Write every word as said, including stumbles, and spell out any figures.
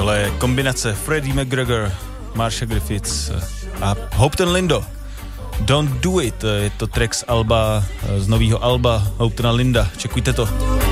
Tohle je kombinace Freddie McGregor, Marsha Griffiths a Hopton Lindo. Don't Do It, je to track z alba, z nového alba Hoptona Linda. Čekujte to.